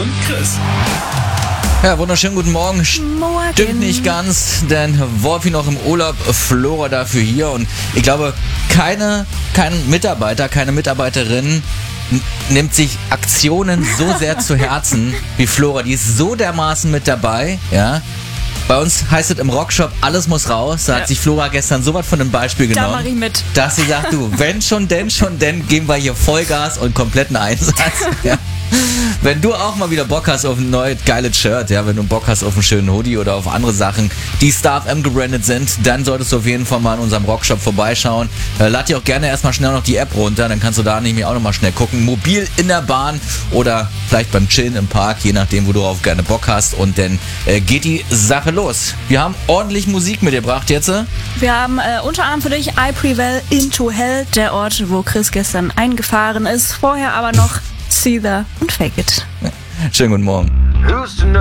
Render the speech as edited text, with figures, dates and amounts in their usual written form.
und Chris. Ja, wunderschönen guten Morgen. Morgen. Stimmt nicht ganz, denn Wolfi noch im Urlaub, Flora dafür hier. Und ich glaube, kein Mitarbeiter, keine Mitarbeiterin nimmt sich Aktionen so sehr zu Herzen wie Flora. Die ist so dermaßen mit dabei, ja. Bei uns heißt es im Rockshop, alles muss raus. Da hat sich Flora gestern so was von einem Beispiel genommen. Da mach ich mit. Dass sie sagt, du, wenn schon, denn geben wir hier Vollgas und kompletten Einsatz. Ja. Wenn du auch mal wieder Bock hast auf ein neues geiles Shirt, ja, wenn du Bock hast auf einen schönen Hoodie oder auf andere Sachen, die Star FM gebrandet sind, dann solltest du auf jeden Fall mal in unserem Rockshop vorbeischauen. Lad dir auch gerne erstmal schnell noch die App runter, dann kannst du da nämlich auch nochmal schnell gucken. Mobil in der Bahn oder vielleicht beim Chillen im Park, je nachdem, wo du auf gerne Bock hast. Und dann geht die Sache los. Wir haben ordentlich Musik mitgebracht jetzt. Wir haben unter anderem für dich I Prevail Into Hell, der Ort, wo Chris gestern eingefahren ist. Vorher aber noch Seether und Fake It. Schönen guten Morgen. Who's to know